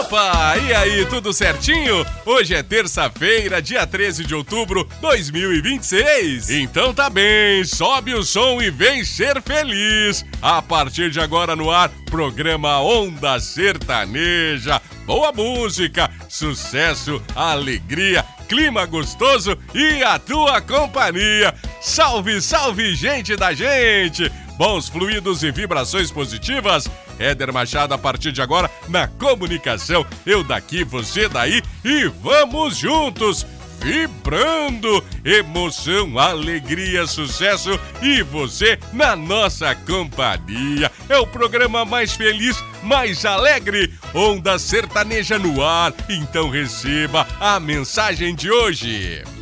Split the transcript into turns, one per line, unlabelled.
Opa, e aí, tudo certinho? Hoje é terça-feira, dia 13 de outubro de 2026. Então tá bem, sobe o som e vem ser feliz. A partir de agora no ar, programa Onda Sertaneja. Boa música, sucesso, alegria, clima gostoso e a tua companhia. Salve, salve, gente da gente! Bons fluidos e vibrações positivas. Éder Machado a partir de agora na comunicação. Eu daqui, você daí e vamos juntos! Vibrando, emoção, alegria, sucesso e você na nossa companhia. É o programa mais feliz, mais alegre, Onda Sertaneja no ar. Então receba a mensagem de hoje.